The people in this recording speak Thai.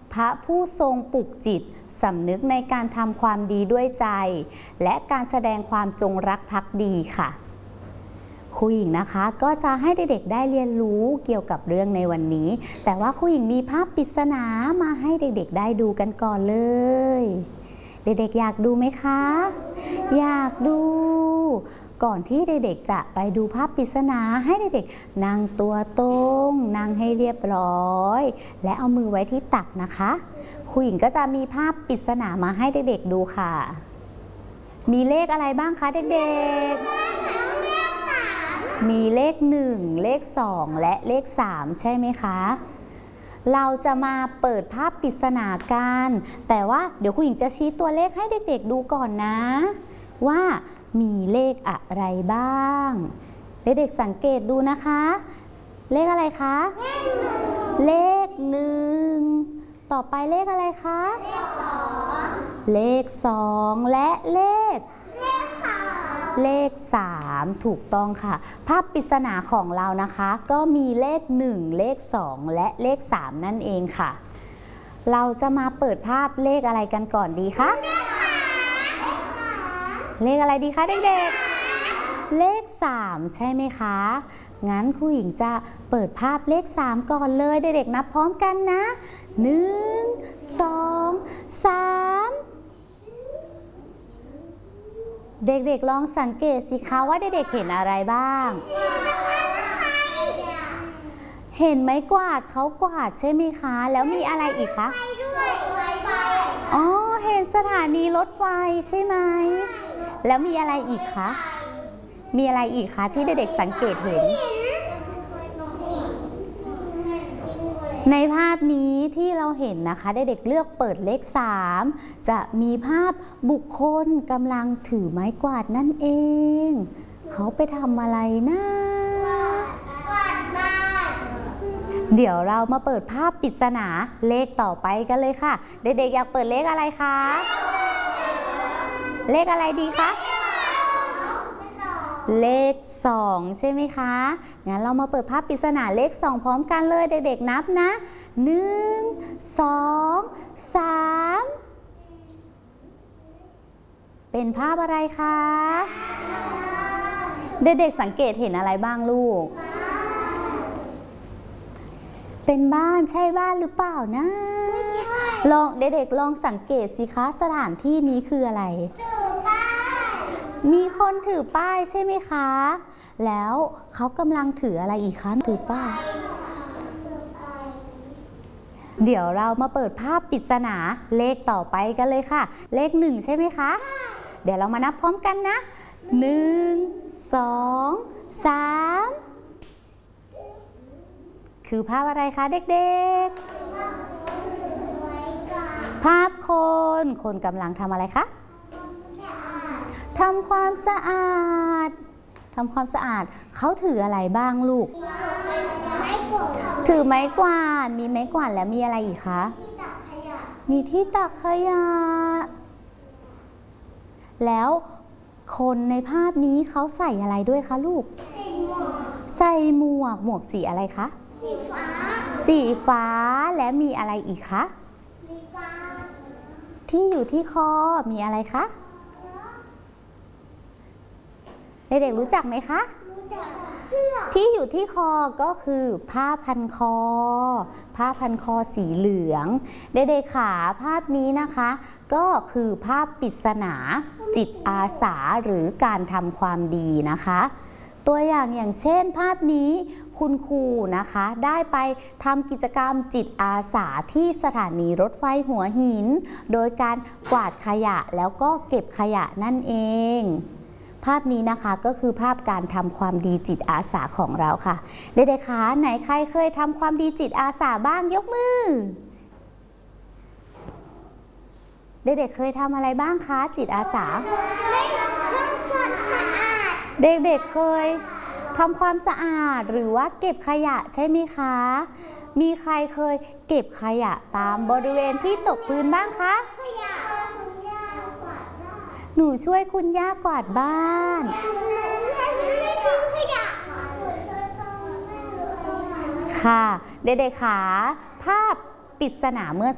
พระผู้ทรงปลุกจิตสำนึกในการทำความดีด้วยใจและการแสดงความจงรักภักดีค่ะครูหญิงนะคะก็จะให้เด็กๆได้เรียนรู้เกี่ยวกับเรื่องในวันนี้แต่ว่าครูหญิงมีภาพปริศนามาให้เด็กๆได้ดูกันก่อนเลยเด็กๆอยากดูไหมคะอยากดูก่อนที่เด็กๆจะไปดูภาพปริศนาให้เด็กๆนั่งตัวตรงนั่งให้เรียบร้อยและเอามือไว้ที่ตักนะคะครูหญิงก็จะมีภาพปริศนามาให้เด็กๆดูค่ะมีเลขอะไรบ้างคะเด็กๆมีเลข1เลข2และเลข3ใช่ไหมคะเราจะมาเปิดภาพปริศนากันแต่ว่าเดี๋ยวครูหญิงจะชี้ตัวเลขให้เด็กๆดูก่อนนะว่ามีเลขอะไรบ้างเด็กๆสังเกตดูนะคะเลขอะไรคะเลข1ต่อไปเลขอะไรคะเลข2และเลข3ถูกต้องค่ะภาพปริศนาของเรานะคะก็มีเลข1เลข2และเลข3นั่นเองค่ะเราจะมาเปิดภาพเลขอะไรกันก่อนดีคะเลขอะไรดีคะเด็กๆเลข3ใช่ไหมคะงั้นครูหญิงจะเปิดภาพเลข3ก่อนเลยเด็กๆนับพร้อมกันนะ1 2 3เด็กๆลองสังเกตสิคะว่าเด็กๆเห็นอะไรบ้างเห็นไม้กวาดเขากวาดใช่ไหมคะแล้วมีอะไรอีกคะอ๋อเห็นสถานีรถไฟใช่ไหมแล้วมีอะไรอีกคะมีอะไรอีกคะที่เด็กๆสังเกตเห็นในภาพนี้ที่เราเห็นนะคะเด็กๆเลือกเปิดเลข3จะมีภาพบุคคลกำลังถือไม้กวาดนั่นเองเขาไปทำอะไรนะเดี๋ยวเรามาเปิดภาพปริศนาเลขต่อไปกันเลยค่ะเด็กๆอยากเปิดเลขอะไรคะเลขอะไรดีคะเลข2ใช่ไหมคะงั้นเรามาเปิดภาพปริศนาเลข2พร้อมกันเลยเด็กๆนับนะ1 2 3เป็นภาพอะไรคะเด็กๆสังเกตเห็นอะไรบ้างลูกเป็นบ้านใช่บ้านหรือเปล่านะลองเด็กๆลองสังเกตสิคะสถานที่นี้คืออะไรมีคนถือป้ายใช่ไหมคะแล้วเขากำลังถืออะไรอีกคะถือป้ายเดี๋ยวเรามาเปิดภาพปริศนาเลขต่อไปกันเลยค่ะเลข1ใช่ไหมคะเดี๋ยวเรามานับพร้อมกันนะ1 2 3คือภาพอะไรคะเด็กๆภาพคนกำลังทำอะไรคะทำความสะอาดเขาถืออะไรบ้างลูกถือไม้กวาดมีไม้กวาดแล้วมีอะไรอีกคะมีที่ตักขยะแล้วคนในภาพนี้เขาใส่อะไรด้วยคะลูกใส่หมวกสีอะไรคะสีฟ้าและมีอะไรอีกคะที่อยู่ที่คอมีอะไรคะเด็กๆรู้จักไหมคะที่อยู่ที่คอก็คือผ้าพันคอสีเหลืองเด็กๆค่ะภาพนี้นะคะก็คือภาพปริศนาจิตอาสาหรือการทำความดีนะคะตัวอย่างเช่นภาพนี้คุณครูนะคะได้ไปทำกิจกรรมจิตอาสาที่สถานีรถไฟหัวหินโดยการกวาดขยะแล้วก็เก็บขยะนั่นเองภาพนี้นะคะก็คือภาพการทำความดีจิตอาสาของเราค่ะเด็กๆคะไหนใครเคยทำความดีจิตอาสาบ้างยกมือเด็กๆเคยทำอะไรบ้างคะจิตอาสาเด็กๆเคยทำความสะอาดหรือว่าเก็บขยะใช่ไหมคะมีใครเคยเก็บขยะตามบริเวณที่ตกพื้นบ้างคะหนูช่วยคุณย่ากวาดบ้านค่ะเด็กๆค่ะภาพปริศนาเมื่อ